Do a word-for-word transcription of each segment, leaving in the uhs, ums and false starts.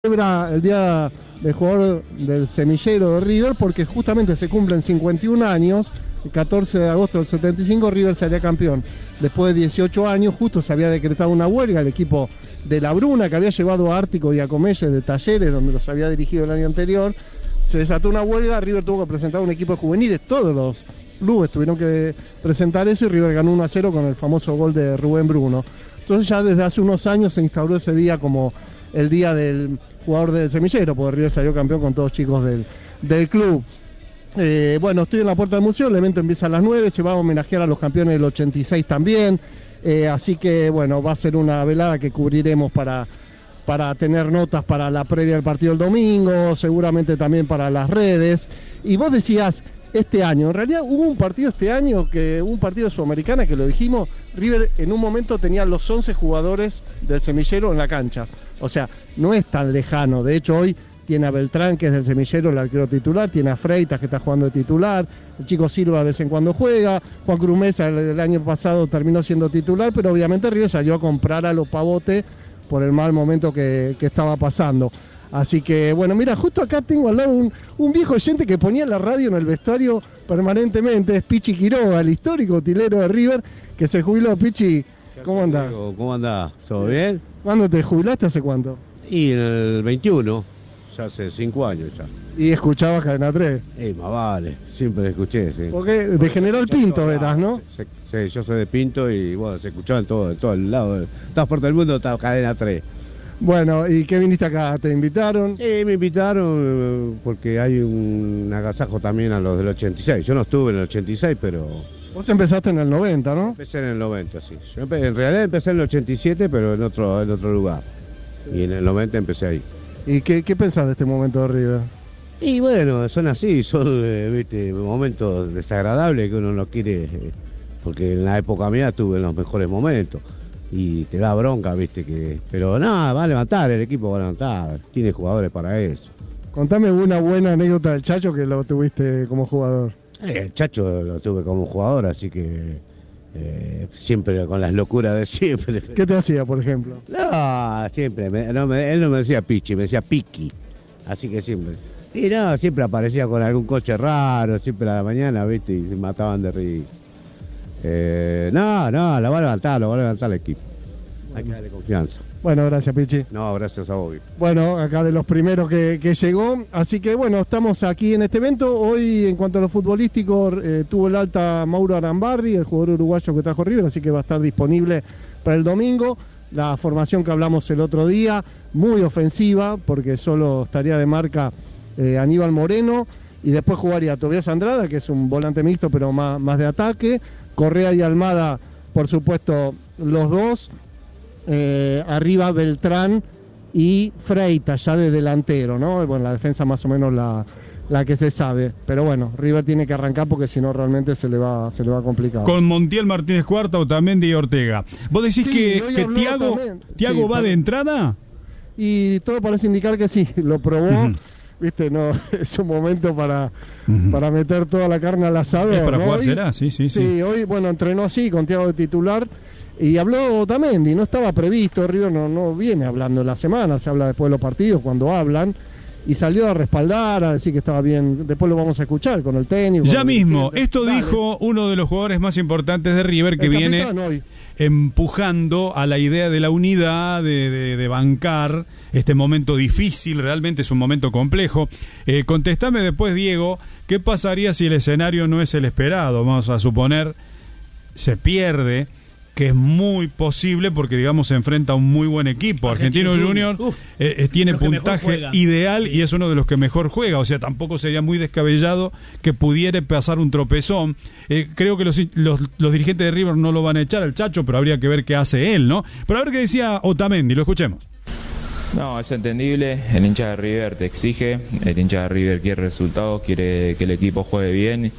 celebra el día del jugador del semillero de River porque justamente se cumplen cincuenta y un años. El catorce de agosto del setenta y cinco River sería campeón. Después de dieciocho años justo se había decretado una huelga. El equipo de La Bruna, que había llevado a Ártico y a Comelles de Talleres, donde los había dirigido el año anterior, se desató una huelga. River tuvo que presentar un equipo de juveniles. Todos los clubes tuvieron que presentar eso y River ganó uno a cero con el famoso gol de Rubén Bruno. Entonces ya desde hace unos años se instauró ese día como el día del jugador del semillero, porque River salió campeón con todos chicos del, del club. Eh, bueno, estoy en la puerta del museo, el evento empieza a las nueve, se va a homenajear a los campeones del ochenta y seis también, eh, así que bueno, va a ser una velada que cubriremos para, para tener notas para la previa del partido del domingo, seguramente también para las redes. Y vos decías, este año, en realidad hubo un partido este año, que un partido de Sudamericana que lo dijimos, River en un momento tenía los once jugadores del semillero en la cancha, o sea, no es tan lejano, de hecho hoy tiene a Beltrán, que es del semillero, el arquero titular, tiene a Freitas, que está jugando de titular, el chico Silva de vez en cuando juega, Juan Cruz Mesa el, el año pasado terminó siendo titular, pero obviamente River salió a comprar a los Pavote por el mal momento que, que estaba pasando. Así que, bueno, mira, justo acá tengo al lado un, un viejo oyente que ponía la radio en el vestuario permanentemente, es Pichi Quiroga, el histórico utilero de River, que se jubiló. Pichi, ¿cómo andás? ¿Cómo andás? ¿Todo bien? ¿Cuándo te jubilaste? ¿Hace cuánto? Y en el veintiuno. Ya hace cinco años ya. ¿Y escuchabas Cadena tres? Eh, más vale, siempre escuché, sí. Porque de General Pinto eras, ¿no? Sí, sí, yo soy de Pinto y bueno, se escuchaba en todo, en todo el lado, en todas partes del mundo estaba Cadena tres. Bueno, ¿y qué viniste acá? ¿Te invitaron? Sí, me invitaron porque hay un agasajo también a los del ochenta y seis. Yo no estuve en el ochenta y seis, pero... Vos empezaste en el noventa, ¿no? Empecé en el noventa, sí. Yo empe... En realidad empecé en el ochenta y siete, pero en otro, en otro lugar. Sí. Y en el noventa empecé ahí. ¿Y qué, qué pensás de este momento de River? Y bueno, son así, son eh, ¿viste? momentos desagradables que uno no quiere, eh, porque en la época mía tuve los mejores momentos y te da bronca, viste que, pero nada, va a levantar, el equipo va a levantar, tiene jugadores para eso. Contame una buena anécdota del Chacho que lo tuviste como jugador. Eh, el Chacho lo tuve como jugador, así que eh, siempre con las locuras de siempre. ¿Qué te hacía, por ejemplo? No, siempre, me, no, me, él no me decía Pichi, me decía Piqui, así que siempre. Y no, siempre aparecía con algún coche raro, siempre a la mañana, viste, y se mataban de risa. Eh, no, no, lo va a levantar, lo va a levantar el equipo. Hay que darle confianza. Bueno, gracias, Pichi. No, gracias a vos. Bueno, acá de los primeros que, que llegó, así que bueno, estamos aquí en este evento. Hoy, en cuanto a lo futbolístico, eh, tuvo el alta Mauro Arambarri, el jugador uruguayo que trajo River, así que va a estar disponible para el domingo. La formación que hablamos el otro día, muy ofensiva, porque solo estaría de marca eh, Aníbal Moreno, y después jugaría Tobias Andrada, que es un volante mixto, pero más, más de ataque. Correa y Almada, por supuesto, los dos. Eh, arriba Beltrán y Freitas ya de delantero, ¿no? Bueno, la defensa más o menos la, la que se sabe, pero bueno, River tiene que arrancar porque si no realmente se le va se le va a complicar. Con Montiel, Martínez Cuarta, Otamendi y Ortega. ¿Vos decís sí, que, que Thiago, Thiago sí, va de entrada? Y todo parece indicar que sí, lo probó. Uh-huh. Viste, no, es un momento para, uh-huh. para meter toda la carne al asador. Es para ¿no? jugar Hoy, será, sí, sí, sí. Sí, hoy, bueno, entrenó así con Thiago de titular. Y habló Otamendi, no estaba previsto, River no, no viene hablando en la semana, se habla después de los partidos cuando hablan, y salió a respaldar, a decir que estaba bien, después lo vamos a escuchar con el técnico. Ya mismo, esto Dale. dijo uno de los jugadores más importantes de River, que el viene hoy. empujando a la idea de la unidad, de, de, de bancar este momento difícil, realmente es un momento complejo. Eh, contestame después, Diego, ¿qué pasaría si el escenario no es el esperado? Vamos a suponer, se pierde, que es muy posible porque, digamos, se enfrenta a un muy buen equipo. Argentino, Argentino Junior uf, eh, eh, tiene puntaje ideal y es uno de los que mejor juega. O sea, tampoco sería muy descabellado que pudiera pasar un tropezón. Eh, creo que los, los, los dirigentes de River no lo van a echar al Chacho, pero habría que ver qué hace él, ¿no? Pero a ver qué decía Otamendi, lo escuchemos. No, es entendible, el hincha de River te exige, el hincha de River quiere resultados, quiere que el equipo juegue bien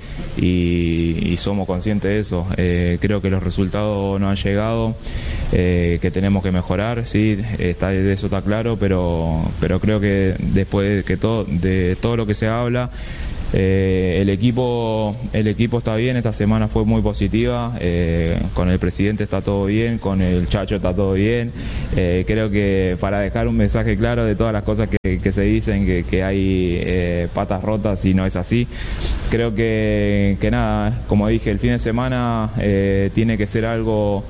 y, y somos conscientes de eso. Eh, creo que los resultados no han llegado, eh, que tenemos que mejorar, sí, está, de eso está claro, pero, pero creo que después de, que todo, de todo lo que se habla, Eh, el equipo el equipo está bien, esta semana fue muy positiva, eh, con el presidente está todo bien, con el Chacho está todo bien, eh, creo que para dejar un mensaje claro de todas las cosas que, que se dicen, que, que hay eh, patas rotas y no es así, creo que, que nada, como dije, el fin de semana eh, tiene que ser algo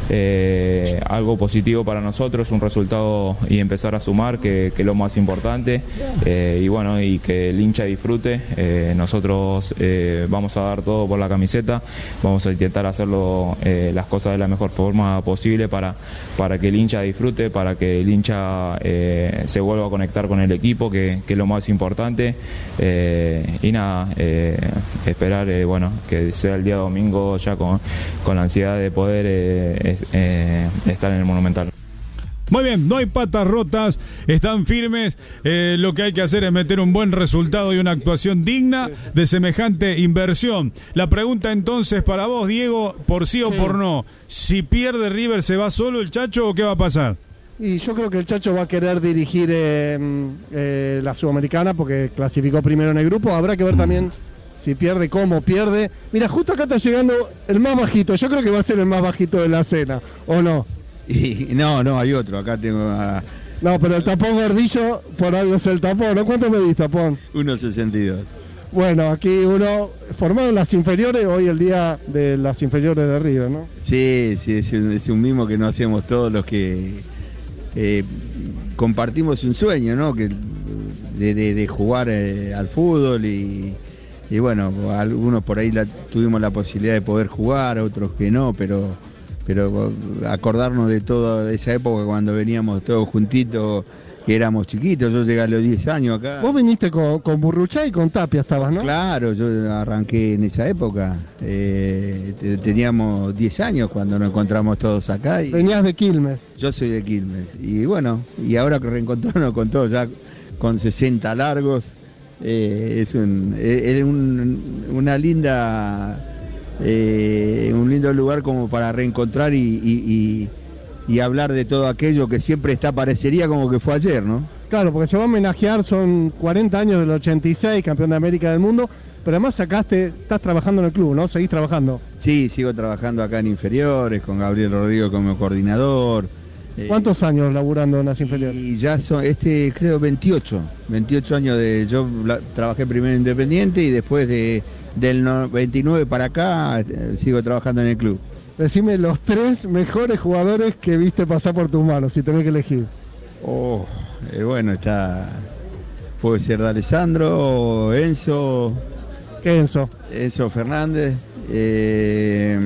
Eh, algo positivo para nosotros, un resultado y empezar a sumar, que, que es lo más importante, eh, y bueno, y que el hincha disfrute. Eh, nosotros eh, vamos a dar todo por la camiseta, vamos a intentar hacerlo eh, las cosas de la mejor forma posible para, para que el hincha disfrute, para que el hincha eh, se vuelva a conectar con el equipo, que, que es lo más importante, eh, y nada, eh, esperar eh, bueno, que sea el día domingo ya con, con la ansiedad de poder eh, Eh, estar en el Monumental. Muy bien, no hay patas rotas, están firmes, eh, lo que hay que hacer es meter un buen resultado y una actuación digna de semejante inversión. La pregunta entonces para vos, Diego, por sí o sí. por no, si pierde River, ¿se va solo el Chacho o qué va a pasar? Y yo creo que el Chacho va a querer dirigir eh, eh, la Sudamericana porque clasificó primero en el grupo, habrá que ver también si pierde, cómo pierde. Mira, justo acá está llegando el más bajito. Yo creo que va a ser el más bajito de la cena, ¿o no? Y, no, no, hay otro. Acá tengo a... No, pero el tapón gordillo, por algo es el tapón, ¿no? ¿Cuánto medís, tapón? uno sesenta y dos. Bueno, aquí uno formado en las inferiores, hoy el día de las inferiores de River, ¿no? Sí, sí, es un, es un mimo que no hacemos todos los que eh, compartimos un sueño, ¿no? Que de, de, de jugar eh, al fútbol y... Y bueno, algunos por ahí la, tuvimos la posibilidad de poder jugar, otros que no, pero pero acordarnos de toda esa época cuando veníamos todos juntitos, que éramos chiquitos. Yo llegué a los diez años acá. Vos viniste con, con Burruchaga y con Tapia estabas, ¿no? Claro, yo arranqué en esa época. Eh, teníamos diez años cuando nos encontramos todos acá. Y venías de Quilmes. Yo soy de Quilmes. Y bueno, y ahora que reencontrarnos con todos ya con sesenta largos, Eh, es un, eh, un una linda eh, un lindo lugar como para reencontrar y, y, y, y hablar de todo aquello que siempre está, parecería como que fue ayer, ¿no? Claro, porque se va a homenajear, son cuarenta años del ochenta y seis, campeón de América del mundo, pero además sacaste, estás trabajando en el club, ¿no? ¿Seguís trabajando? Sí, sigo trabajando acá en inferiores, con Gabriel Rodrigo como coordinador. ¿Cuántos eh, años laburando en las inferiores? Y ya son, este creo veintiocho, veintiocho años de, yo la, trabajé primero en Independiente y después de del no, veintinueve para acá eh, sigo trabajando en el club. Decime los tres mejores jugadores que viste pasar por tus manos, si tenés que elegir. Oh, eh, bueno, está, puede ser de Alessandro, Enzo. ¿Qué Enzo? Enzo Fernández eh,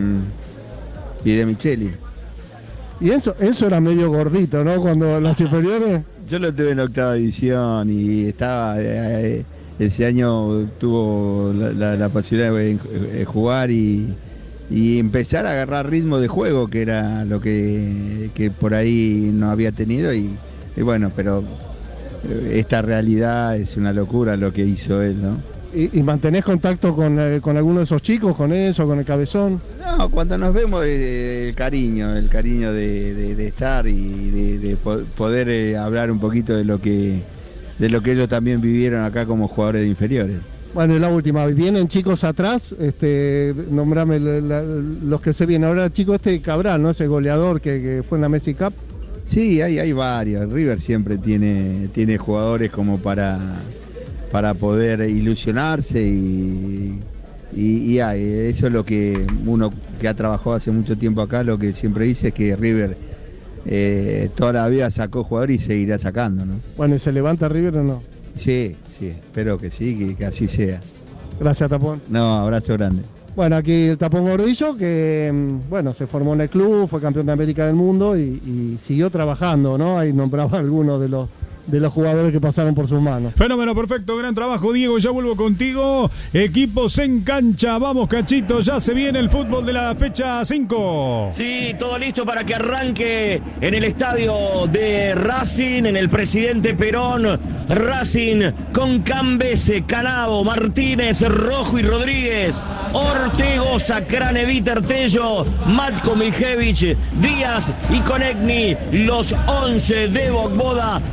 y de Micheli. Y eso, eso era medio gordito, ¿no? Cuando las inferiores... Yo lo tuve en octava división y estaba... Eh, ese año tuvo la, la, la posibilidad de eh, jugar y, y empezar a agarrar ritmo de juego, que era lo que, que por ahí no había tenido. Y, y bueno, pero esta realidad es una locura lo que hizo él, ¿no? ¿Y, y mantenés contacto con, eh, con alguno de esos chicos, con eso, con el Cabezón? No, cuando nos vemos eh, el cariño, el cariño de, de, de estar y de, de poder eh, hablar un poquito de lo que de lo que ellos también vivieron acá como jugadores de inferiores. Bueno, y la última, vienen chicos atrás, este, nombrame la, la, los que se vienen. Ahora el chico este Cabral, ¿no? Ese goleador que, que fue en la Messi Cup. Sí, hay, hay varios. River siempre tiene, tiene jugadores como para... para poder ilusionarse y, y, y hay, eso es lo que uno que ha trabajado hace mucho tiempo acá, lo que siempre dice es que River eh, toda la vida sacó jugadores y seguirá sacando, ¿no? Bueno, ¿y se levanta River o no? Sí, sí, espero que sí, que, que así sea. Gracias, Tapón. No, abrazo grande. Bueno, aquí el Tapón Gordillo, que bueno, se formó en el club, fue campeón de América del Mundo y, y siguió trabajando, ¿no? Ahí nombraba algunos de los de los jugadores que pasaron por sus manos. Fenómeno, perfecto, gran trabajo, Diego, ya vuelvo contigo. Equipos en cancha, vamos, Cachito, ya se viene el fútbol de la fecha cinco. Sí, todo listo para que arranque en el estadio de Racing, en el Presidente Perón. Racing con Cambese, Canavo, Martínez, Rojo y Rodríguez, Ortegoza, Cranevita, Artello, Matko Miljevich, Díaz y Konechny. Los once de Bogboda. Está el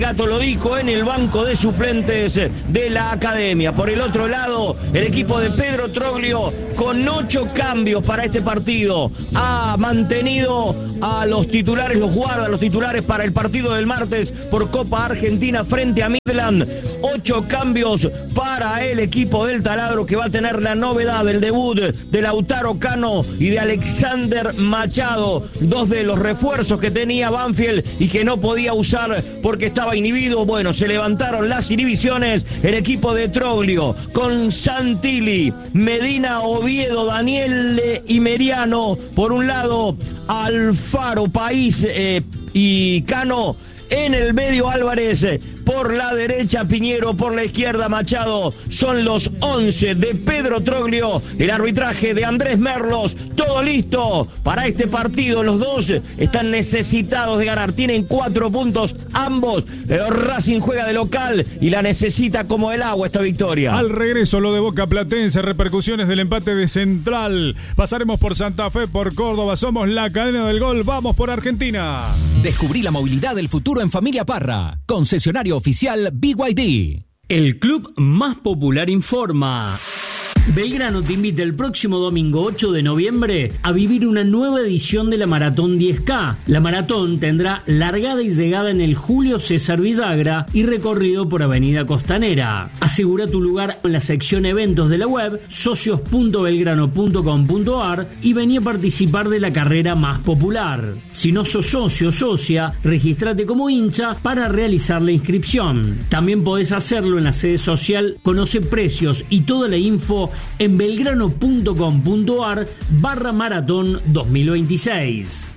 Gato Lodico en el banco de suplentes de la academia. Por el otro lado, el equipo de Pedro Troglio con ocho cambios para este partido. Ha mantenido a los titulares, los guarda los titulares para el partido del martes por Copa Argentina frente a Midland. Ocho cambios para el equipo del Taladro, que va a tener la novedad del debut de Lautaro Cano y de Alexander Machado, dos de los refuerzos que tenía Banfield y que no podía usar porque estaba inhibido. Bueno, se levantaron las inhibiciones. El equipo de Troglio con Santilli, Medina, Oviedo, Daniel y Meriano por un lado, Alfaro, País eh, y Cano. En el medio Álvarez, por la derecha Piñero, por la izquierda Machado. Son los once de Pedro Troglio, el arbitraje de Andrés Merlos. Todo listo para este partido. Los dos están necesitados de ganar, tienen cuatro puntos ambos. Racing juega de local y la necesita como el agua esta victoria. Al regreso lo de Boca Platense, repercusiones del empate de Central. Pasaremos por Santa Fe, por Córdoba. Somos la cadena del gol, vamos por Argentina. Descubrí la movilidad del futuro en Familia Parra, concesionario oficial B Y D. El club más popular informa. Belgrano te invita el próximo domingo ocho de noviembre a vivir una nueva edición de la Maratón diez K. La maratón tendrá largada y llegada en el Julio César Villagra y recorrido por Avenida Costanera. Asegura tu lugar en la sección eventos de la web socios punto belgrano punto com punto ar y vení a participar de la carrera más popular. Si no sos socio o socia, regístrate como hincha para realizar la inscripción. También podés hacerlo en la sede social. Conoce precios y toda la info en belgrano punto com punto ar barra maratón dos mil veintiséis.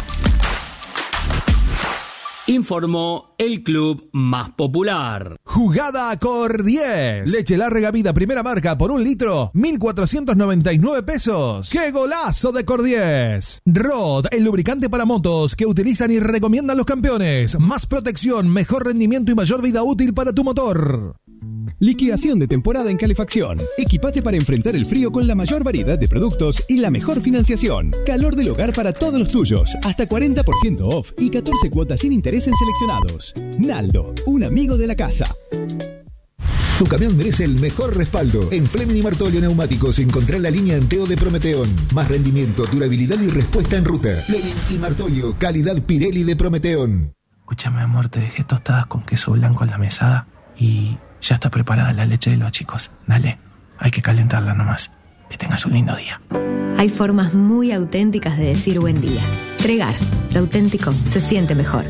Informó el club más popular. Jugada Cor diez. Leche Larga Vida primera marca por un litro, mil cuatrocientos noventa y nueve pesos. ¡Qué golazo de Cor diez! Rod, el lubricante para motos que utilizan y recomiendan los campeones. Más protección, mejor rendimiento y mayor vida útil para tu motor. Liquidación de temporada en calefacción. Equipate para enfrentar el frío con la mayor variedad de productos y la mejor financiación. Calor del hogar para todos los tuyos. Hasta cuarenta por ciento off y catorce cuotas sin interés en seleccionados. Naldo, un amigo de la casa. Tu camión merece el mejor respaldo. En Fleming y Martolio Neumáticos encontrá la línea Anteo de Prometeón. Más rendimiento, durabilidad y respuesta en ruta. Fleming y Martolio, calidad Pirelli de Prometeón. Escúchame, amor, te dejé tostadas con queso blanco en la mesada y ya está preparada la leche de los chicos. Dale, hay que calentarla nomás. Que tengas un lindo día. Hay formas muy auténticas de decir buen día. Tregar, lo auténtico se siente mejor.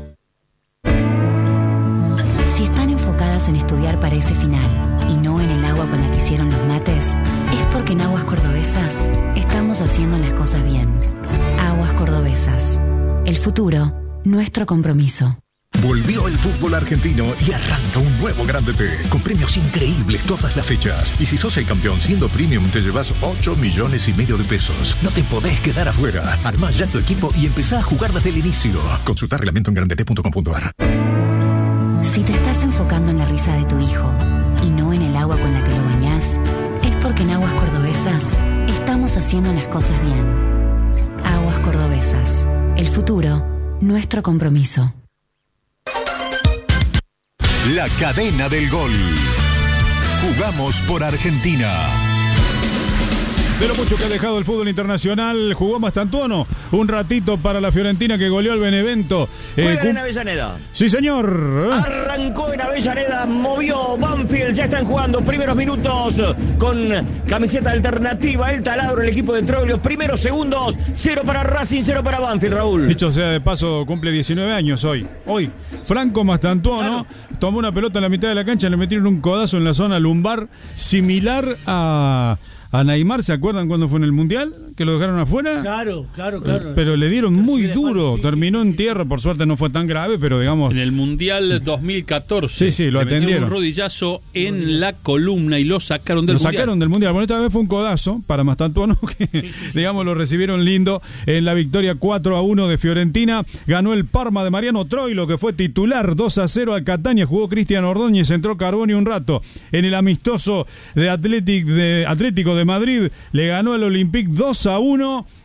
Si están enfocadas en estudiar para ese final y no en el agua con la que hicieron los mates, es porque en Aguas Cordobesas estamos haciendo las cosas bien. Aguas Cordobesas. El futuro, nuestro compromiso. Volvió el fútbol argentino y arranca un nuevo Grande T, con premios increíbles todas las fechas. Y si sos el campeón siendo premium, te llevas ocho millones y medio de pesos. No te podés quedar afuera. Armá ya tu equipo y empezá a jugar desde el inicio. Consulta reglamento en grandete punto com punto ar. Si te estás enfocando en la risa de tu hijo y no en el agua con la que lo bañás, es porque en Aguas Cordobesas estamos haciendo las cosas bien. Aguas Cordobesas. El futuro, nuestro compromiso. La cadena del gol. Jugamos por Argentina. De lo mucho que ha dejado el fútbol internacional, jugó Mastantuono un ratito para la Fiorentina que goleó al Benevento. Juega Eh, cum- en Avellaneda. Sí, señor. Arrancó en Avellaneda, movió Banfield, ya están jugando primeros minutos con camiseta alternativa, el Taladro, el equipo de Troglio, primeros segundos, cero para Racing, cero para Banfield, Raúl. Dicho sea de paso, cumple diecinueve años hoy. Hoy, Franco Mastantuono tomó una pelota en la mitad de la cancha, le metieron un codazo en la zona lumbar, similar a... A Neymar, ¿se acuerdan cuando fue en el Mundial? Que lo dejaron afuera. Claro, claro, claro. Pero le dieron muy duro. Terminó en tierra, por suerte no fue tan grave, pero digamos... En el Mundial dos mil catorce. Sí, sí, lo le metieron atendieron. un rodillazo en la columna y lo sacaron del Lo Mundial. sacaron del Mundial. Bueno, esta vez fue un codazo para Mastantuono, que digamos lo recibieron lindo en la victoria cuatro a uno de Fiorentina. Ganó el Parma de Mariano Troilo, que fue titular dos a cero al Catania. Jugó Cristian Ordóñez, entró Carboni un rato. En el amistoso de, Atlético de Atlético de Madrid le ganó al Olympique dos a uno.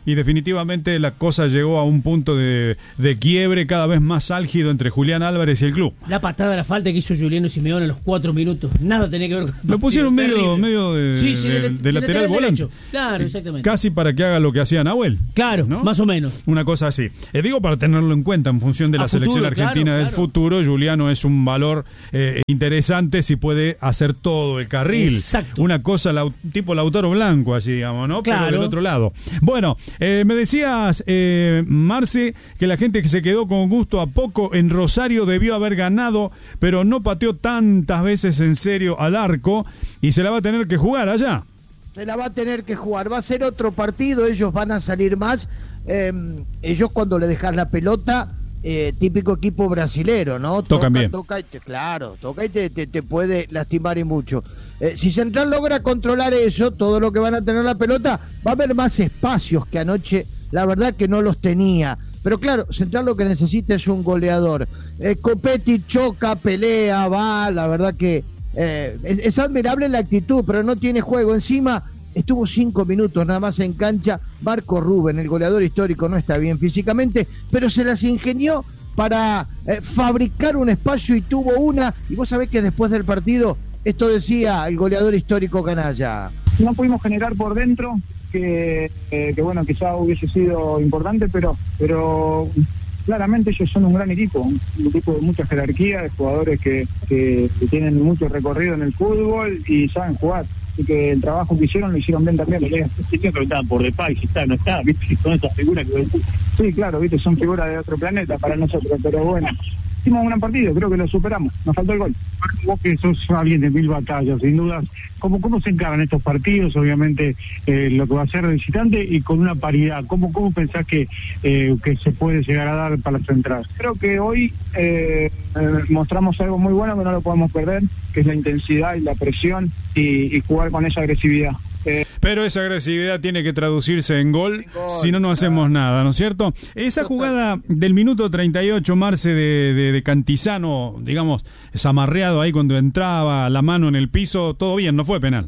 y definitivamente la cosa llegó a un punto de, de quiebre cada vez más álgido entre Julián Álvarez y el club. La patada, la falta que hizo Juliano Simeone a los cuatro minutos, nada tenía que ver con el Lo pusieron medio, terrible. medio de, sí, sí, de, de, de, de lateral, lateral volante. derecho. Claro, exactamente. Casi para que haga lo que hacía Nahuel. Claro, ¿no? más o menos. Una cosa así. Eh, digo para tenerlo en cuenta en función de la a selección futuro, argentina claro, del claro. futuro. Juliano es un valor eh, interesante si puede hacer todo el carril. Exacto. Una cosa lau- tipo Lautaro Blanco, así digamos, ¿no? Claro. Pero del otro lado. Bueno, eh, me decías, eh, Marce, que la gente que se quedó con gusto a poco en Rosario debió haber ganado, pero no pateó tantas veces en serio al arco y se la va a tener que jugar allá. Se la va a tener que jugar, va a ser otro partido, ellos van a salir más, eh, ellos cuando le dejas la pelota, eh, típico equipo brasilero, ¿no? Tocan toca, bien. Toca y te, claro, toca y te, te, te puede lastimar y mucho. Eh, si Central logra controlar eso, todo lo que van a tener la pelota, va a haber más espacios que anoche, la verdad que no los tenía. Pero claro, Central lo que necesita es un goleador. Eh, Copetti choca, pelea, va, la verdad que eh, es, es admirable la actitud, pero no tiene juego. Encima estuvo cinco minutos nada más en cancha. Marco Rubén, el goleador histórico, no está bien físicamente, pero se las ingenió para eh, fabricar un espacio y tuvo una. Y vos sabés que después del partido, esto decía el goleador histórico Canalla. No pudimos generar por dentro, que, eh, que bueno, quizá hubiese sido importante, pero pero claramente ellos son un gran equipo, un equipo de mucha jerarquía, de jugadores que, que, que tienen mucho recorrido en el fútbol y saben jugar. Así que el trabajo que hicieron lo hicieron bien también. Sí, que preguntaban por Depay, si está, no está, viste, son esas figuras que... Sí, claro, viste, son figuras de otro planeta para nosotros, pero bueno, hicimos un gran partido, creo que lo superamos, nos faltó el gol. Vos que sos alguien de mil batallas, sin dudas, ¿cómo, cómo se encaran estos partidos? Obviamente eh, lo que va a ser de visitante y con una paridad, ¿cómo, cómo pensás que, eh, que se puede llegar a dar para la Central? Creo que hoy eh, eh, mostramos algo muy bueno que no lo podemos perder, que es la intensidad y la presión y, y jugar con esa agresividad. Eh, Pero esa agresividad tiene que traducirse en gol, si no, no hacemos nada, ¿no es cierto? Esa jugada del minuto treinta y ocho, Marce, de, de, de Cantizano, digamos, zamarreado ahí cuando entraba la mano en el piso, todo bien, no fue penal.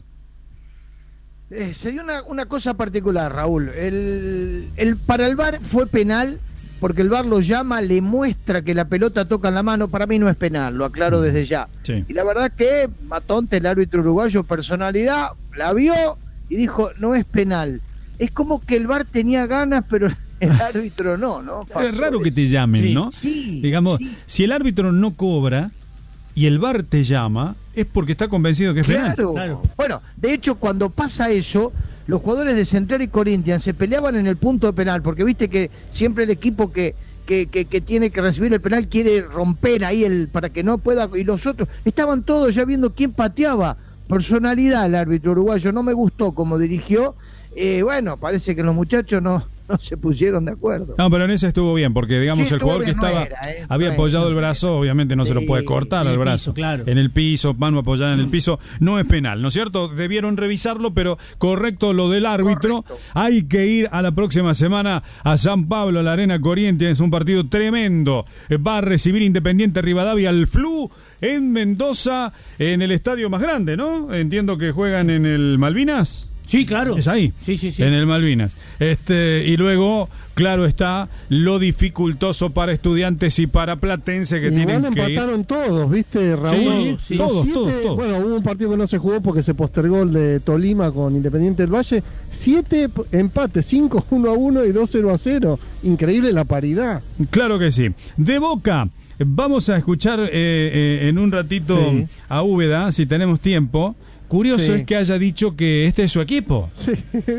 Eh, se dio una, una cosa particular, Raúl. El, el, para el V A R fue penal, porque el V A R lo llama, le muestra que la pelota toca en la mano. Para mí no es penal, lo aclaro desde ya. Sí. Y la verdad que Matonte, el árbitro uruguayo, personalidad, la vio y dijo, no es penal. Es como que el V A R tenía ganas, pero el árbitro no, ¿no? Pasó es raro eso. que te llamen, Sí, ¿no? sí, Digamos, sí. si el árbitro no cobra y el V A R te llama, es porque está convencido que es Claro. penal. Claro. Bueno, de hecho, cuando pasa eso, los jugadores de Central y Corinthians se peleaban en el punto de penal, porque viste que siempre el equipo que, que, que, que tiene que recibir el penal quiere romper ahí el para que no pueda, y los otros estaban todos ya viendo quién pateaba. Personalidad el árbitro uruguayo, no me gustó como dirigió. Eh, bueno, parece que los muchachos no, no se pusieron de acuerdo. No, pero en ese estuvo bien, porque digamos Sí, el jugador que estuvo bien, estaba no era, eh, había no apoyado era. el brazo, obviamente no se lo Sí, puede cortar en al el brazo. piso, claro. En el piso, mano apoyada en el piso, no es penal, ¿no es cierto? Debieron revisarlo, pero correcto lo del árbitro. Correcto. Hay que ir a la próxima semana a San Pablo, a la Arena Corrientes, es un partido tremendo. Va a recibir Independiente Rivadavia al Flu en Mendoza, en el estadio más grande, ¿no? Entiendo que juegan en el Malvinas. Sí, claro. Es ahí, sí, sí, sí. en el Malvinas. Este, y luego, claro está, lo dificultoso para Estudiantes y para Platense que Igual tienen que ir. empataron todos, ¿viste, Raúl? Sí, sí. Los Todos, siete- todos, todos. Bueno, hubo un partido que no se jugó porque se postergó el de Tolima con Independiente del Valle. Siete p- empates, cinco uno a uno y dos cero a cero. Increíble la paridad. Claro que sí. De Boca, vamos a escuchar eh, eh, en un ratito Sí. a Úbeda, si tenemos tiempo. Curioso Sí. es que haya dicho que este es su equipo. Sí.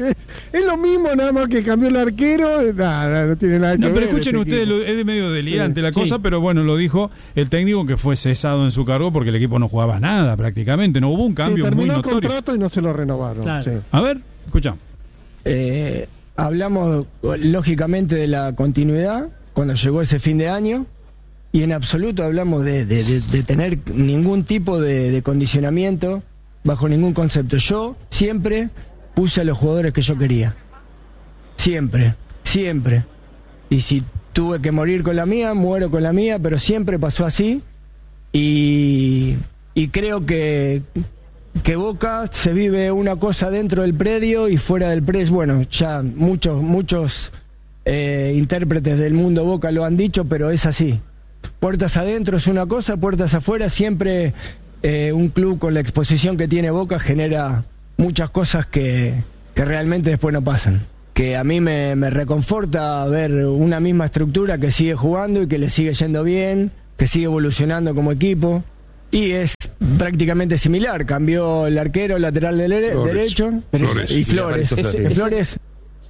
Es lo mismo, nada más que cambió el arquero. Nada, no tiene nada que No, ver. pero escuchen este ustedes, equipo. lo- es de medio delirante Sí, la cosa, sí. pero bueno, lo dijo el técnico que fue cesado en su cargo porque el equipo no jugaba nada prácticamente, no hubo un Sí, cambio muy terminó el notorio. contrato y no se lo renovaron. Claro. Sí. A ver, escucha. Eh, hablamos lógicamente de la continuidad cuando llegó ese fin de año y en absoluto hablamos de, de- de- de tener ningún tipo de, de condicionamiento bajo ningún concepto. Yo siempre puse a los jugadores que yo quería. Siempre, siempre. Y si tuve que morir con la mía, muero con la mía, pero siempre pasó así y, y creo que, que Boca se vive una cosa dentro del predio y fuera del predio. Bueno, ya muchos, muchos eh, intérpretes del mundo Boca lo han dicho, pero es así. Puertas adentro es una cosa, puertas afuera siempre eh, un club con la exposición que tiene Boca genera muchas cosas que, que realmente después no pasan. Que a mí me, me reconforta ver una misma estructura que sigue jugando y que le sigue yendo bien, que sigue evolucionando como equipo. Y es prácticamente similar, cambió el arquero lateral del Flores. derecho Flores. y Flores. Ese, Flores.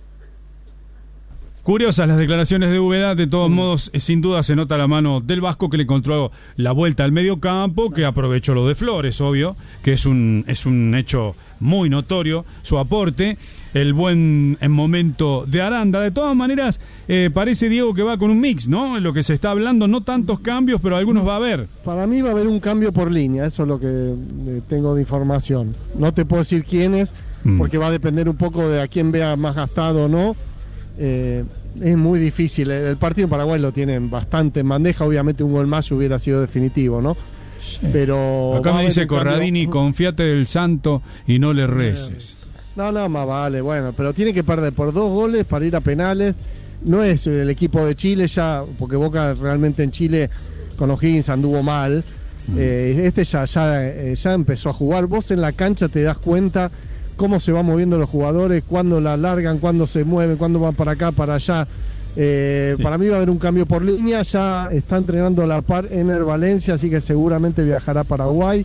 Curiosas las declaraciones de Úbeda, de todos mm. modos, sin duda se nota la mano del Vasco que le encontró la vuelta al medio campo, que aprovechó lo de Flores, obvio, que es un, es un hecho muy notorio, su aporte, el buen en momento de Aranda. De todas maneras, eh, parece, Diego, que va con un mix, ¿no? Lo que se está hablando, no tantos cambios, pero algunos va a haber. Para mí va a haber un cambio por línea, eso es lo que eh, tengo de información. No te puedo decir quién es, mm. porque va a depender un poco de a quién vea más gastado o no. Eh, es muy difícil, el partido en Paraguay lo tienen bastante en bandeja, obviamente un gol más hubiera sido definitivo, ¿no? Sí. Pero acá me dice Corradini, cambio... confiate del santo y no le reces. No, no, más vale, bueno, pero tiene que perder por dos goles para ir a penales. No es el equipo de Chile ya, porque Boca realmente en Chile con O'Higgins anduvo mal. Mm. Eh, este ya, ya, eh, ya empezó a jugar. Vos en la cancha te das cuenta cómo se van moviendo los jugadores, cuándo la largan, cuándo se mueven, cuándo van para acá, para allá. Eh, sí. Para mí va a haber un cambio por línea. Ya está entrenando a la par Ener Valencia, así que seguramente viajará a Paraguay.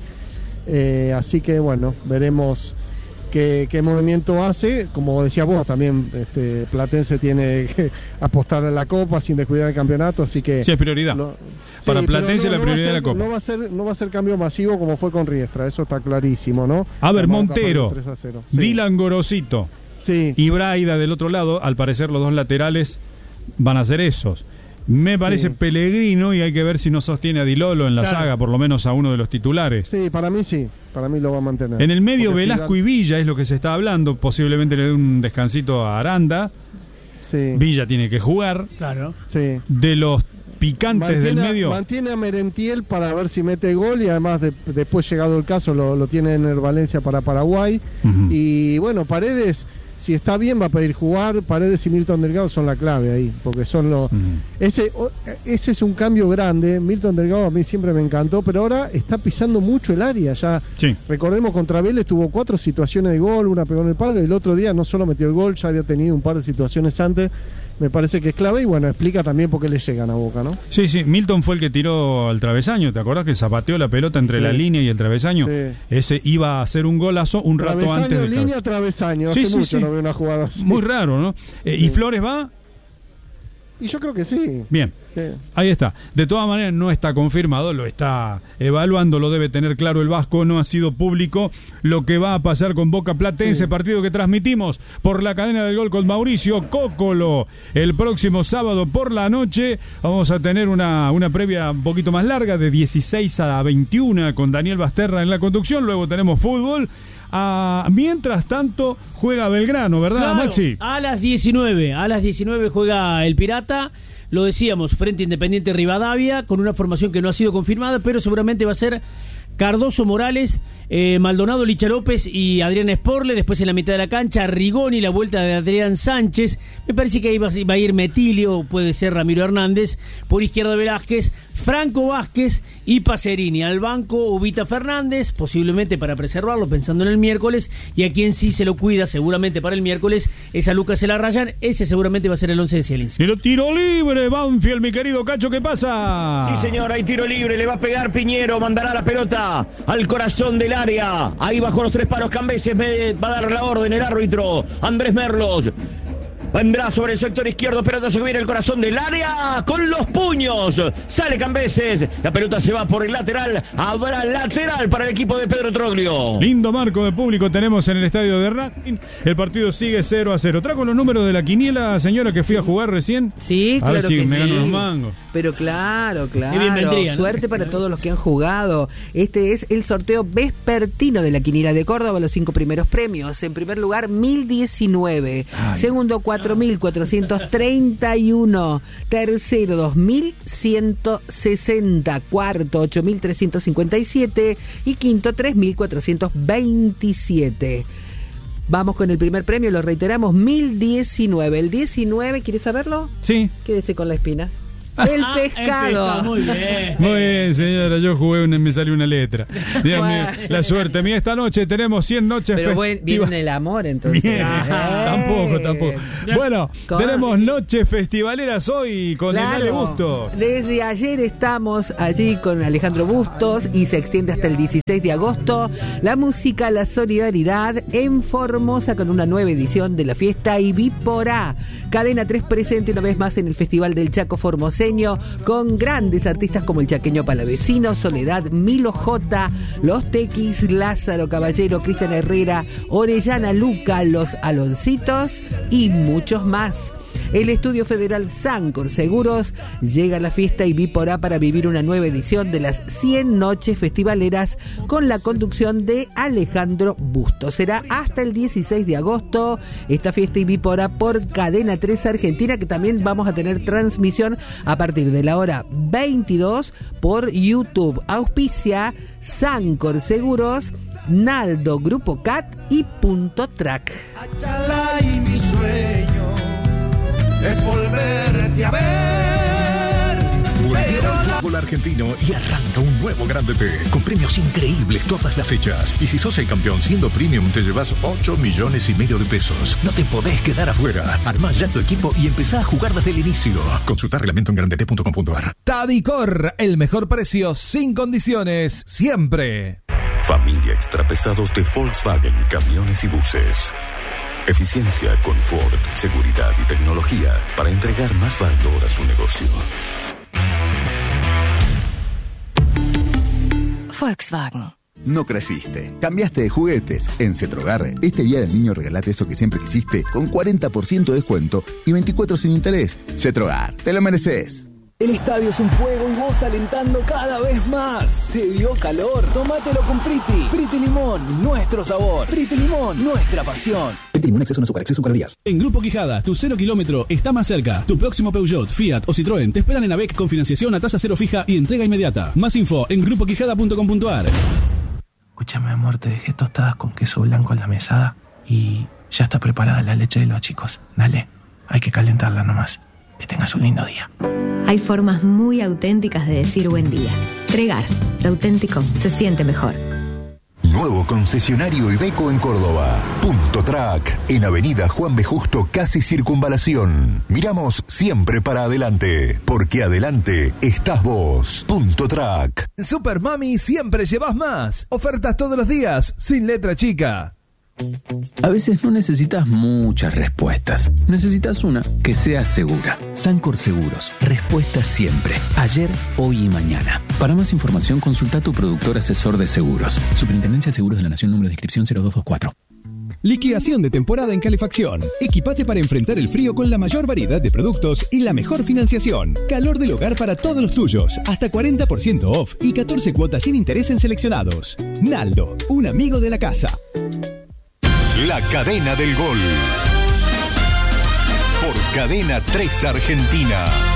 Eh, así que bueno, veremos qué, qué movimiento hace. Como decías vos, también este, Platense tiene que apostar a la Copa sin descuidar el campeonato, así que... Sí, es prioridad. Lo, Para sí, Platense no, la prioridad no de la Copa. No va a ser, no va a ser cambio masivo como fue con Riestra, eso está clarísimo, ¿no? A ver, Montero, sí. Dylan Gorosito sí. y Braida del otro lado, al parecer los dos laterales van a ser esos. Me parece sí. Pellegrino, y hay que ver si no sostiene a Di Lolo en la claro. saga, por lo menos a uno de los titulares. Sí, para mí sí, para mí lo va a mantener. En el medio Porque Velasco y Villa es lo que se está hablando, posiblemente le dé un descansito a Aranda. Sí. Villa tiene que jugar. Claro. Sí. De los picantes mantiene, del medio. Mantiene a Merentiel para ver si mete gol, y además de, después, llegado el caso, lo, lo tiene en el Valencia para Paraguay. Uh-huh. Y bueno, Paredes, si está bien, va a pedir jugar. Paredes y Milton Delgado son la clave ahí, porque son los... Uh-huh. Ese, ese es un cambio grande. Milton Delgado a mí siempre me encantó, pero ahora está pisando mucho el área ya. Sí. Recordemos, contra Vélez tuvo cuatro situaciones de gol, una pegó en el palo, y el otro día no solo metió el gol, ya había tenido un par de situaciones antes. Me parece que es clave, y bueno, explica también por qué le llegan a Boca, ¿no? Sí, sí, Milton fue el que tiró al travesaño, ¿te acordás que zapateó la pelota entre sí. la línea y el travesaño? Sí. Ese iba a hacer un golazo un travesaño, rato antes de línea, travesaño, hace sí, sí, mucho sí. no veo una jugada así. Muy raro, ¿no? Eh, sí. ¿Y Flores va? Y yo creo que sí. Bien, sí. Ahí está. De todas maneras no está confirmado, lo está evaluando, lo debe tener claro el Vasco, no ha sido público lo que va a pasar con Boca Platense, sí. partido que transmitimos por la cadena del gol con Mauricio Cócolo. El próximo sábado por la noche vamos a tener una, una previa un poquito más larga, de dieciséis a veintiuna, con Daniel Basterra en la conducción. Luego tenemos fútbol. Ah, mientras tanto juega Belgrano, ¿verdad, claro, Maxi? A las diecinueve, a las diecinueve juega el Pirata, lo decíamos, frente Independiente Rivadavia, con una formación que no ha sido confirmada, pero seguramente va a ser Cardoso, Morales, eh, Maldonado, Licha López y Adrián Esporle. Después en la mitad de la cancha Rigoni, la vuelta de Adrián Sánchez. Me parece que ahí va, va a ir Metilio, puede ser Ramiro Hernández. Por izquierda Velázquez, Franco Vázquez y Pacerini. Al banco Ubita Fernández, posiblemente para preservarlo, pensando en el miércoles. Y a quien sí se lo cuida seguramente para el miércoles es a Lucas Elarrayán. Ese seguramente va a ser el once de Zielinski. Pero tiro libre, Banfield, mi querido Cacho, ¿qué pasa? Sí, señor, hay tiro libre, le va a pegar Piñero, mandará la pelota al corazón del área. Ahí bajo los tres palos Cambeses, me va a dar la orden el árbitro Andrés Merlos. Vendrá sobre el sector izquierdo, pelota se viene el corazón del área con los puños. Sale Cambeses, la pelota se va por el lateral. Habrá lateral para el equipo de Pedro Troglio. Lindo marco de público tenemos en el estadio de Racing. El partido sigue cero a cero. ¿Trajo los números de la quiniela, señora, que fui sí. a jugar recién? Sí, a claro ver si que me sí. gano los mangos. Pero claro, claro. Vendría, ¿no? Suerte para todos los que han jugado. Este es el sorteo vespertino de la quiniela de Córdoba. Los cinco primeros premios. En primer lugar, mil diecinueve. Ay. Segundo, cuatro cuatro mil cuatrocientos treinta y uno, tercero dos mil ciento sesenta, cuarto ocho mil trescientos cincuenta y siete y quinto tres mil cuatrocientos veintisiete. Vamos con el primer premio, lo reiteramos, mil diecinueve. El diecinueve, ¿quieres saberlo? Sí. Quédese con la espina. El pescado. El pescado, muy bien. Muy bien, señora, yo jugué una, me salió una letra. Dios Bueno. mío, la suerte mía. Esta noche tenemos cien noches Pero buen, festivas. viene el amor, entonces. Bien. Eh. Tampoco, tampoco. Bueno, Con- tenemos noches festivaleras hoy con Claro. el Ale Bustos. Desde ayer estamos allí con Alejandro Bustos y se extiende hasta el dieciséis de agosto. La música, la solidaridad en Formosa con una nueva edición de la fiesta Ibiporá. Cadena tres presente una vez más en el Festival del Chaco Formoseño con grandes artistas como el chaqueño Palavecino, Soledad, Milo J, Los Tequis, Lázaro Caballero, Cristian Herrera, Orellana Luca, Los Aloncitos y muchos más. El Estudio Federal Sancor Seguros llega a la fiesta Ibiporá para vivir una nueva edición de las cien noches festivaleras con la conducción de Alejandro Bustos. Será hasta el dieciséis de agosto esta fiesta Ibiporá por Cadena tres Argentina, que también vamos a tener transmisión a partir de la hora veintidós por YouTube. Auspicia Sancor Seguros, Naldo Grupo Cat y Punto Track. Achala y mi sueño es volverte a ver. Volvió el fútbol argentino y arranca un nuevo Grande T, con premios increíbles todas las fechas. Y si sos el campeón siendo premium, te llevas ocho millones y medio de pesos. No te podés quedar afuera. Armá ya tu equipo y empezá a jugar desde el inicio. Consulta reglamento en grandete punto com punto ar. Tadicor, el mejor precio sin condiciones, siempre. Familia Extrapesados de Volkswagen, camiones y buses. Eficiencia, confort, seguridad y tecnología para entregar más valor a su negocio. Volkswagen. No creciste, cambiaste de juguetes. En Cetrogar, este día del niño regalate eso que siempre quisiste con cuarenta por ciento de descuento y veinticuatro sin interés. Cetrogar, te lo mereces. El estadio es un fuego y vos alentando cada vez más. ¿Te dio calor? Tómatelo con Priti. Priti Limón, nuestro sabor. Priti Limón, nuestra pasión. Priti Limón, exceso en azúcar, exceso en calorías. En Grupo Quijada, tu cero kilómetro está más cerca. Tu próximo Peugeot, Fiat o Citroën te esperan en AVEC con financiación a tasa cero fija y entrega inmediata. Más info en grupo quijada punto com punto ar. Escúchame, amor, te dejé tostadas con queso blanco en la mesada y ya está preparada la leche de los chicos. Dale, hay que calentarla nomás. Que tengas un lindo día. Hay formas muy auténticas de decir buen día. Tregar, lo auténtico se siente mejor. Nuevo concesionario Iveco en Córdoba. Punto Track, en Avenida Juan B. Justo, casi Circunvalación. Miramos siempre para adelante, porque adelante estás vos. Punto Track. En Super Mami siempre llevas más. Ofertas todos los días, sin letra chica. A veces no necesitas muchas respuestas. Necesitas una que sea segura. Sancor Seguros. Respuesta siempre. Ayer, hoy y mañana. Para más información, consulta a tu productor asesor de seguros. Superintendencia de Seguros de la Nación, número de inscripción cero dos dos cuatro. Liquidación de temporada en calefacción. Equipate para enfrentar el frío con la mayor variedad de productos y la mejor financiación. Calor del hogar para todos los tuyos. Hasta cuarenta por ciento off y catorce cuotas sin interés en seleccionados. Naldo, un amigo de la casa. La cadena del gol. Por Cadena tres Argentina.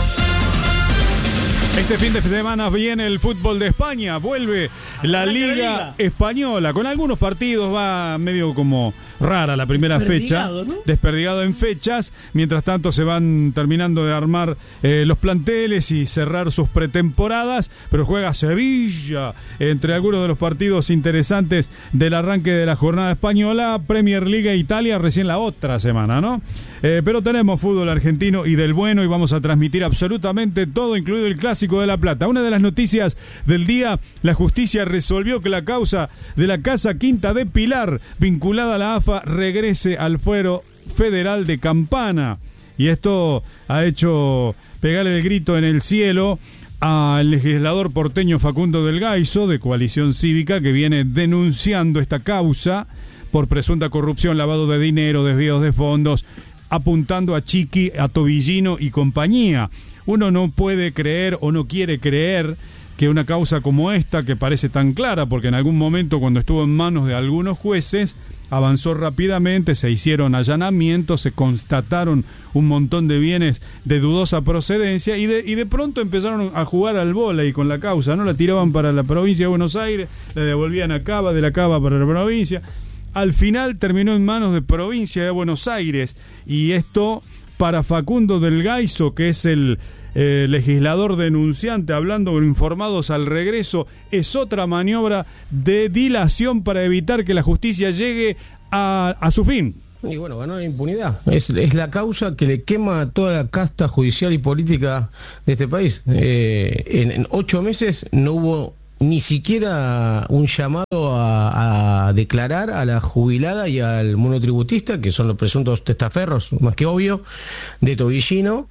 Este fin de semana viene el fútbol de España, vuelve la Liga Española, con algunos partidos va medio como rara la primera fecha, ¿no? Desperdigado en fechas, mientras tanto se van terminando de armar eh, los planteles y cerrar sus pretemporadas, pero juega Sevilla, entre algunos de los partidos interesantes del arranque de la jornada española, Premier League e Italia recién la otra semana, ¿no? Eh, pero tenemos fútbol argentino y del bueno y vamos a transmitir absolutamente todo, incluido el Clásico de La Plata. Una de las noticias del día, la justicia resolvió que la causa de la Casa Quinta de Pilar, vinculada a la A F A, regrese al fuero federal de Campana. Y esto ha hecho pegar el grito en el cielo al legislador porteño Facundo del Gaizo, de Coalición Cívica, que viene denunciando esta causa por presunta corrupción, lavado de dinero, desvíos de fondos, apuntando a Chiqui, a Tobillino y compañía. Uno no puede creer o no quiere creer que una causa como esta, que parece tan clara, porque en algún momento cuando estuvo en manos de algunos jueces, avanzó rápidamente, se hicieron allanamientos, se constataron un montón de bienes de dudosa procedencia y de, y de pronto empezaron a jugar al vóley con la causa, ¿no? La tiraban para la provincia de Buenos Aires, la devolvían a Cava, de la Cava para la provincia. Al final terminó en manos de Provincia de Buenos Aires, y esto para Facundo del Gaiso, que es el Eh, legislador denunciante, hablando con Informados al Regreso, es otra maniobra de dilación para evitar que la justicia llegue a, a su fin. Y bueno, ganó la impunidad. Es, es la causa que le quema a toda la casta judicial y política de este país. Eh, en, en ocho meses no hubo ni siquiera un llamado a, a declarar a la jubilada y al monotributista, que son los presuntos testaferros, más que obvio, de Tobillino.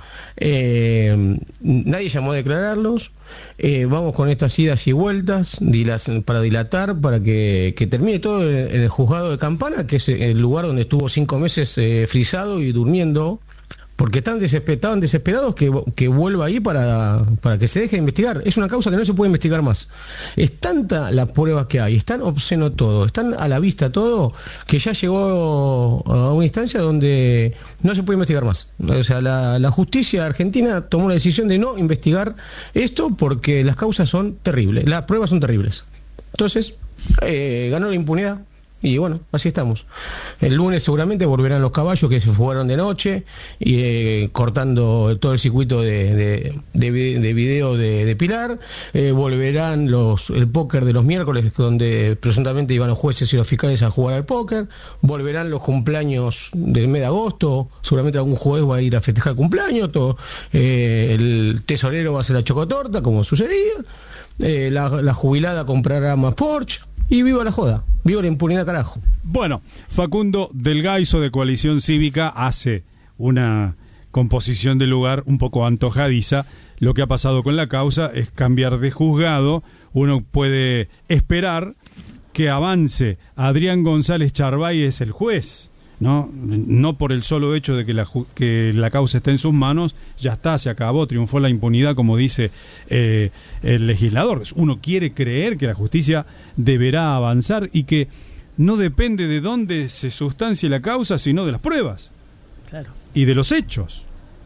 Eh, nadie llamó a declararlos. Eh, vamos con estas idas y vueltas dilas, para dilatar, para que, que termine todo en el juzgado de Campana, que es el lugar donde estuvo cinco meses eh, frisado y durmiendo, porque están desesper- estaban desesperados que, que vuelva ahí para, para que se deje de investigar. Es una causa que no se puede investigar más. Es tanta las pruebas que hay, es tan obsceno todo, es tan a la vista todo, que ya llegó a una instancia donde no se puede investigar más. O sea, la, la justicia argentina tomó la decisión de no investigar esto porque las causas son terribles, las pruebas son terribles. Entonces, eh, ganó la impunidad. Y bueno, así estamos. El lunes seguramente volverán los caballos que se fugaron de noche, y eh, cortando todo el circuito de, de, de, de video de, de Pilar. Eh, volverán los el póker de los miércoles, donde presuntamente iban los jueces y los fiscales a jugar al póker. Volverán los cumpleaños del mes de agosto. Seguramente algún juez va a ir a festejar el cumpleaños. Todo, eh, el tesorero va a hacer la chocotorta, como sucedía. Eh, la, la jubilada comprará más Porsche. Y viva la joda, viva la impunidad, carajo. Bueno, Facundo del Gaiso, de Coalición Cívica, hace una composición de lugar un poco antojadiza. Lo que ha pasado con la causa es cambiar de juzgado. Uno puede esperar que avance. Adrián González Charbay es el juez, ¿no? No por el solo hecho de que la, que la causa esté en sus manos, ya está, se acabó, triunfó la impunidad, como dice eh, el legislador. Uno quiere creer que la justicia deberá avanzar y que no depende de dónde se sustancie la causa, sino de las pruebas. Claro. Y de los hechos.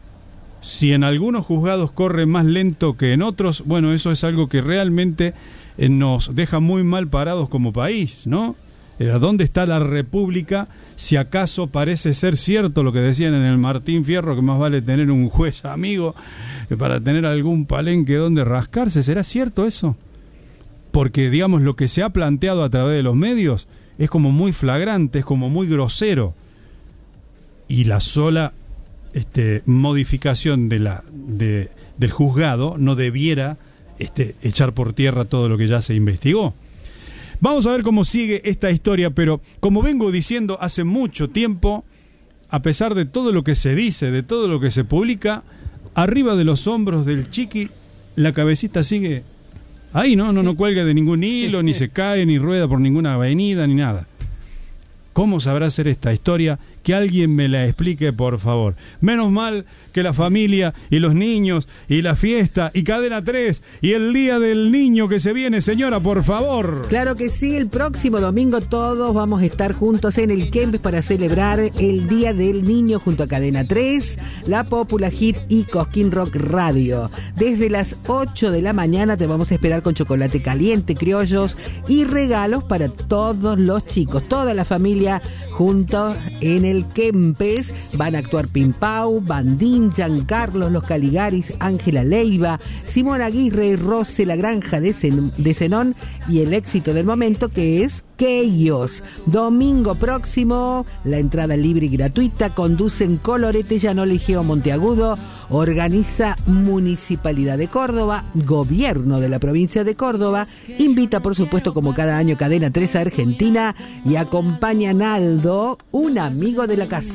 Si en algunos juzgados corre más lento que en otros, bueno, eso es algo que realmente eh, nos deja muy mal parados como país, ¿no? Eh, ¿Dónde está la República? Si acaso parece ser cierto lo que decían en el Martín Fierro, que más vale tener un juez amigo que para tener algún palenque donde rascarse. ¿Será cierto eso? Porque, digamos, lo que se ha planteado a través de los medios es como muy flagrante, es como muy grosero. Y la sola este, modificación de la, de, del juzgado no debiera este, echar por tierra todo lo que ya se investigó. Vamos a ver cómo sigue esta historia, pero como vengo diciendo hace mucho tiempo, a pesar de todo lo que se dice, de todo lo que se publica, arriba de los hombros del Chiqui, la cabecita sigue ahí, ¿no? No, no cuelga de ningún hilo, ni se cae, ni rueda por ninguna avenida, ni nada. ¿Cómo sabrá hacer esta historia? Que alguien me la explique, por favor. Menos mal que la familia y los niños y la fiesta y Cadena tres y el Día del Niño que se viene, señora, por favor. Claro que sí, el próximo domingo todos vamos a estar juntos en el Kempes para celebrar el Día del Niño junto a Cadena tres, La Popular Hit y Cosquín Rock Radio. Desde las ocho de la mañana te vamos a esperar con chocolate caliente, criollos y regalos para todos los chicos, toda la familia juntos en el Kempes. Van a actuar Pimpau, Bandín, Giancarlos, Los Caligaris, Ángela Leiva, Simón Aguirre, Rose La Granja de, Zen- de Zenón y el éxito del momento, que es Keyos. Domingo próximo, la entrada libre y gratuita. Conducen Colorete, Llanol y Geo Monteagudo. Organiza Municipalidad de Córdoba, Gobierno de la Provincia de Córdoba. Invita, por supuesto, como cada año, Cadena tres a Argentina. Y acompaña a Naldo, un amigo de la casa.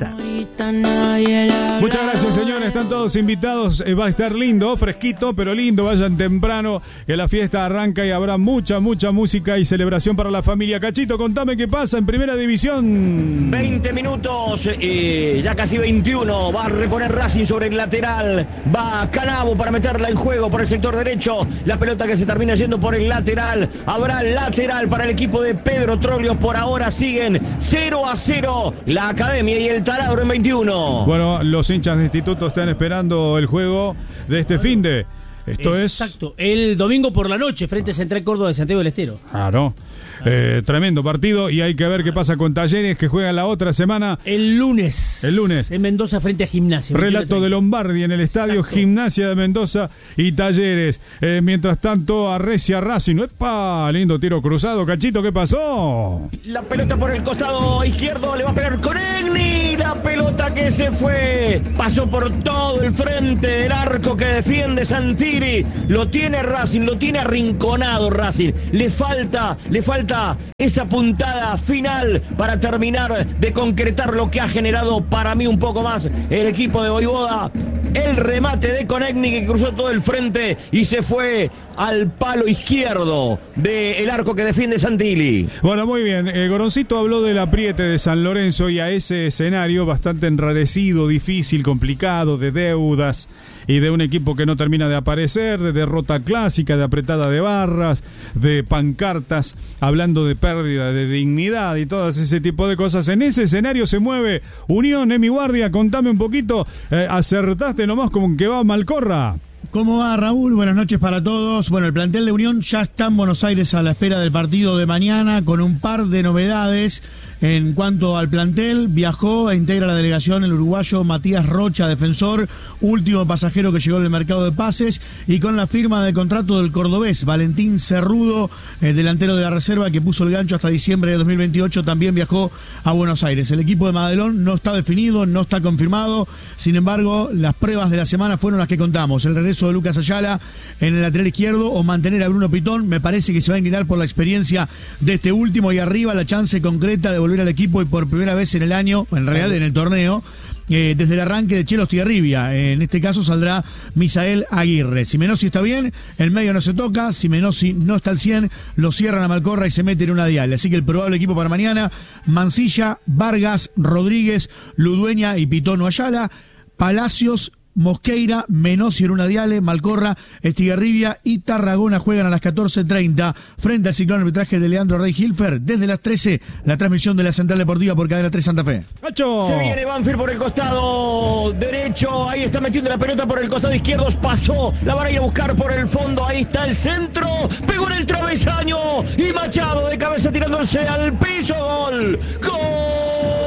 Muchas gracias, señores. Están todos invitados. Eh, va a estar lindo, fresquito, pero lindo. Vayan temprano, que la fiesta arranca y habrá mucha, mucha música y celebración para la familia. Cachito, contame qué pasa en Primera División. veinte minutos, eh, ya casi veintiuno. Va a reponer Racing sobre el lateral. Va Canavo para meterla en juego por el sector derecho. La pelota que se termina yendo por el lateral. Habrá lateral para el equipo de Pedro Troglio. Por ahora siguen cero a cero la Academia y el Taladro en veintiuno. Bueno, los hinchas de Instituto están esperando el juego de este finde. Esto es... Exacto, el domingo por la noche frente a Central Córdoba de Santiago del Estero. Claro. Eh, tremendo partido y hay que ver qué pasa con Talleres, que juega la otra semana. El lunes. El lunes. En Mendoza frente a Gimnasia. Relato de Lombardi en el estadio. Exacto. Gimnasia de Mendoza y Talleres. Eh, mientras tanto, arrecia Racing. ¡Epa! Lindo tiro cruzado. Cachito, ¿qué pasó? La pelota por el costado izquierdo le va a pegar Conegni. La pelota que se fue. Pasó por todo el frente del arco que defiende Santiri. Lo tiene Racing, lo tiene arrinconado Racing. Le falta, le falta esa puntada final para terminar de concretar lo que ha generado para mí un poco más el equipo de Voivoda. El remate de Conegni que cruzó todo el frente y se fue al palo izquierdo del arco que defiende Santilli. Bueno, muy bien. Eh, Goroncito habló del apriete de San Lorenzo y a ese escenario bastante enrarecido, difícil, complicado, de deudas y de un equipo que no termina de aparecer, de derrota clásica, de apretada de barras, de pancartas, hablando de pérdida de dignidad y todo ese tipo de cosas. En ese escenario se mueve Unión. Emi Guardia, contame un poquito, eh, acertaste nomás como que va Malcorra. ¿Cómo va, Raúl? Buenas noches para todos. Bueno, el plantel de Unión ya está en Buenos Aires a la espera del partido de mañana con un par de novedades. En cuanto al plantel, viajó e integra la delegación el uruguayo Matías Rocha, defensor, último pasajero que llegó en el mercado de pases, y con la firma del contrato del cordobés Valentín Cerrudo, el delantero de la reserva que puso el gancho hasta diciembre de dos mil veintiocho, también viajó a Buenos Aires. El equipo de Madelón no está definido, no está confirmado, sin embargo, las pruebas de la semana fueron las que contamos. El regreso de Lucas Ayala en el lateral izquierdo o mantener a Bruno Pitón, me parece que se va a inclinar por la experiencia de este último, y arriba la chance concreta de volver al equipo y por primera vez en el año, en realidad en el torneo, eh, desde el arranque de Chelo Stigarribia. Eh, en este caso saldrá Misael Aguirre. Si Menossi está bien, el medio no se toca. Si Menossi no está al cien, lo cierran a Malcorra y se mete en una dial. Así que el probable equipo para mañana: Mancilla, Vargas, Rodríguez, Ludueña y Pitón Ayala, Palacios, Mosqueira, Menossi en una diale, Malcorra, Estigarribia y Tarragona juegan a las catorce treinta frente al ciclón arbitraje de Leandro Rey Hilfer. Desde las trece, la transmisión de la Central Deportiva por Cadena tres Santa Fe. ¡Cacho! Se viene Banfield por el costado derecho, ahí está metiendo la pelota por el costado izquierdo, pasó, la van a ir a buscar por el fondo, ahí está el centro, pegó en el travesaño y Machado de cabeza tirándose al piso, gol, gol.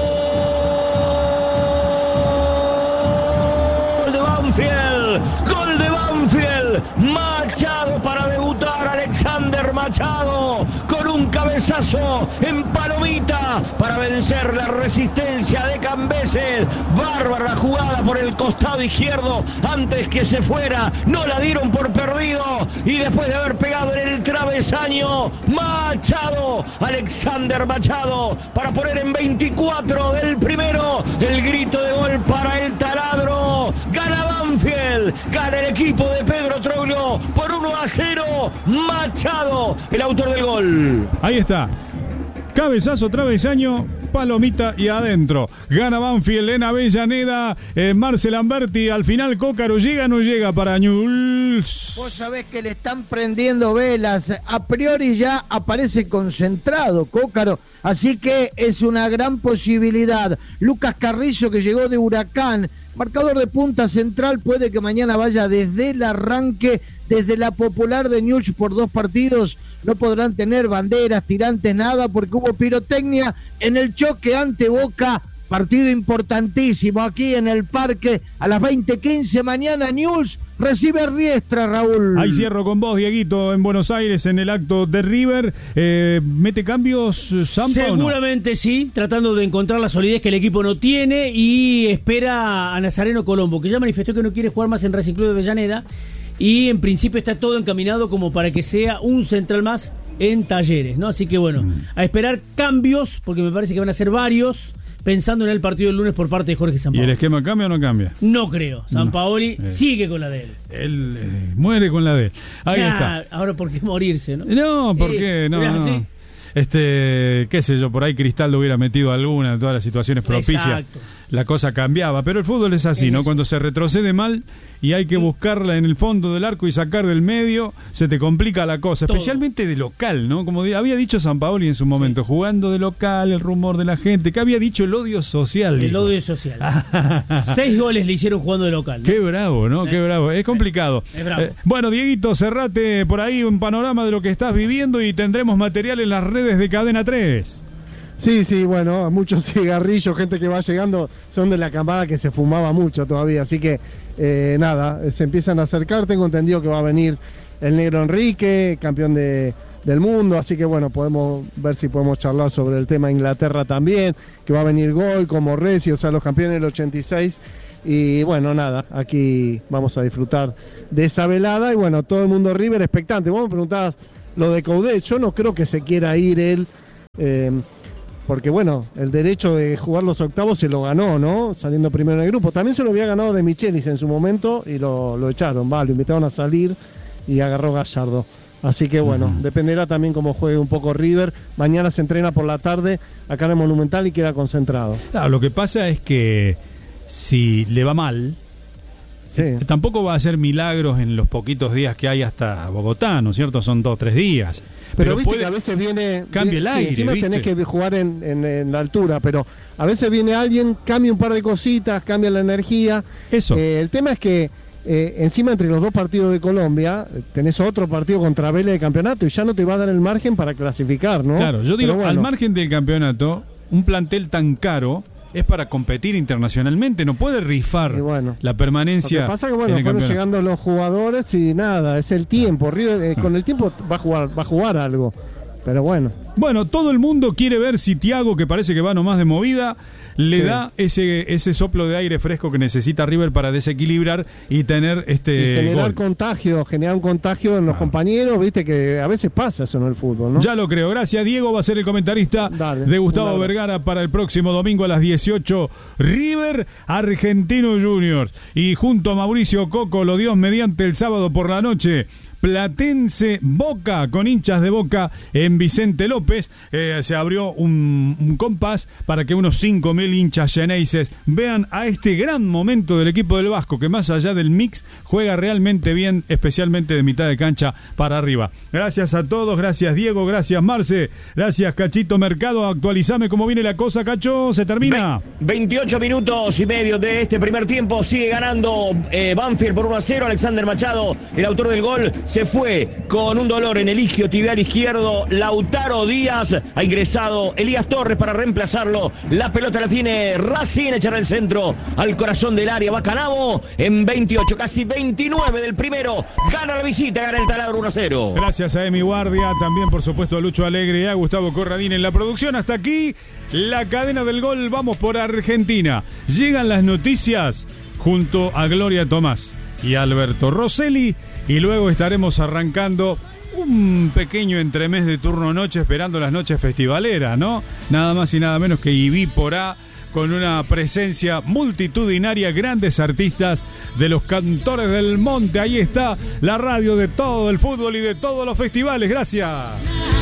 Gol de Banfield, Machado para debutar, Alexander Machado con un cabezazo en palomita para vencer la resistencia de Cambeses. Bárbara jugada por el costado izquierdo antes que se fuera, no la dieron por perdido y después de haber pegado en el travesaño, Machado, Alexander Machado para poner en veinticuatro del primero el grito de gol para el Taladro. Gana Banfield, gana el equipo de Pedro Troglio por uno a cero. Machado, el autor del gol. Ahí está. Cabezazo, travesaño, palomita y adentro. Gana Banfield en Avellaneda. Eh, Marcel Lamberti, al final Cócaro llega o no llega para Newell's. Vos sabés que le están prendiendo velas. A priori ya aparece concentrado Cócaro, así que es una gran posibilidad. Lucas Carrizo, que llegó de Huracán, marcador de punta central, puede que mañana vaya desde el arranque, desde la Popular de Newell's por dos partidos. No podrán tener banderas, tirantes, nada, porque hubo pirotecnia en el choque ante Boca. Partido importantísimo aquí en el parque a las veinte quince mañana. Newell's recibe Riestra, Raúl. Ahí cierro con vos, Dieguito, en Buenos Aires en el acto de River. Eh, ¿Mete cambios Sampa? Seguramente o no? Sí, tratando de encontrar la solidez que el equipo no tiene y espera a Nazareno Colombo, que ya manifestó que no quiere jugar más en Racing Club de Avellaneda y en principio está todo encaminado como para que sea un central más en Talleres, ¿no? Así que bueno, mm. a esperar cambios, porque me parece que van a ser varios. pensando en el partido del lunes por parte de Jorge Sampaoli. ¿Y el esquema cambia o no cambia? No creo. Sampaoli No. Eh. sigue con la de él. Él eh, muere con la de él. Ahí Ya, está. ahora, ¿por qué morirse? No, No, ¿por Eh, qué? No, era no. así. Este, qué sé yo, por ahí Cristaldo hubiera metido alguna de todas las situaciones propicias. Exacto. La cosa cambiaba, pero el fútbol es así, Es ¿no? eso. Cuando se retrocede mal y hay que buscarla en el fondo del arco y sacar del medio, se te complica la cosa, Todo. especialmente de local, ¿no? Como di- había dicho Sampaoli en su momento, jugando de local, el rumor de la gente, que había dicho el odio social. El dijo. odio social. Seis goles le hicieron jugando de local. ¿no? Qué bravo, ¿no? Qué bravo. Es complicado. Es bravo. Eh, bueno, Dieguito, cerrate por ahí un panorama de lo que estás viviendo y tendremos material en las redes de Cadena tres. Sí, sí, bueno, muchos cigarrillos, gente que va llegando, son de la camada que se fumaba mucho todavía, así que eh, nada, se empiezan a acercar, tengo entendido que va a venir el Negro Enrique, campeón de, del mundo, así que bueno, podemos ver si podemos charlar sobre el tema Inglaterra también, que va a venir Gol como Reci, o sea, los campeones del ochenta y seis, y bueno, nada, aquí vamos a disfrutar de esa velada, y bueno, todo el mundo River expectante. Vos me preguntabas lo de Coudet, yo no creo que se quiera ir él, eh, porque bueno, el derecho de jugar los octavos se lo ganó, ¿no? Saliendo primero en el grupo. También se lo había ganado de Michelis en su momento y lo, lo echaron, va, lo invitaron a salir y agarró Gallardo. Así que bueno, uh-huh. dependerá también cómo juegue un poco River. Mañana se entrena por la tarde acá en el Monumental y queda concentrado. Claro, lo que pasa es que si le va mal, sí. eh, tampoco va a hacer milagros en los poquitos días que hay hasta Bogotá, ¿no es cierto? Son dos o tres días. Pero, Pero viste puede, que a veces viene... cambia el sí, aire, encima ¿viste? tenés que jugar en, en, en la altura, pero a veces viene alguien, cambia un par de cositas, cambia la energía. Eso. Eh, el tema es que eh, encima entre los dos partidos de Colombia, eh, tenés otro partido contra Vélez de campeonato y ya no te va a dar el margen para clasificar, ¿no? Claro, yo digo, Pero bueno, al margen del campeonato, un plantel tan caro es para competir internacionalmente, no puede rifar bueno, la permanencia. Lo que pasa es que en bueno, el fueron campeonato. llegando los jugadores y nada, es el tiempo. River eh, con el tiempo va a jugar, va a jugar algo. Pero bueno. Bueno, todo el mundo quiere ver si Thiago, que parece que va nomás de movida, le Sí. da ese ese soplo de aire fresco que necesita River para desequilibrar y tener este Y generar gol. contagio, generar un contagio en los compañeros, viste que a veces pasa eso en el fútbol, ¿no? Ya lo creo. Gracias, Diego. Va a ser el comentarista Dale, de un Gustavo abrazo. Vergara para el próximo domingo a las dieciocho. River Argentino Juniors. Y junto a Mauricio Coco, lo Dios mediante el sábado por la noche. Platense Boca, con hinchas de Boca en Vicente López. Eh, se abrió un, un compás para que unos cinco mil hinchas lleneises vean a este gran momento del equipo del Vasco, que más allá del mix juega realmente bien, especialmente de mitad de cancha para arriba. Gracias a todos, gracias Diego, gracias Marce, gracias Cachito Mercado. Actualizame cómo viene la cosa, Cacho. Se termina. veintiocho minutos y medio de este primer tiempo. Sigue ganando eh, Banfield por uno a cero. Alexander Machado, el autor del gol, se fue con un dolor en el isquio tibial izquierdo. Lautaro Díaz, ha ingresado Elías Torres para reemplazarlo. La pelota la tiene Racing, echará el centro al corazón del área. Va Canavo en veintiocho, casi veintinueve del primero. Gana la visita, gana el taladro uno a cero. Gracias a Emi Guardia, también por supuesto a Lucho Alegre y a Gustavo Corradín en la producción. Hasta aquí la cadena del gol. Vamos por Argentina. Llegan las noticias junto a Gloria Tomás y Alberto Rosselli. Y luego estaremos arrancando un pequeño entremés de turno noche, esperando las noches festivaleras, ¿no? Nada más y nada menos que Ibí Porá, con una presencia multitudinaria, grandes artistas de los Cantores del Monte. Ahí está la radio de todo el fútbol y de todos los festivales. Gracias.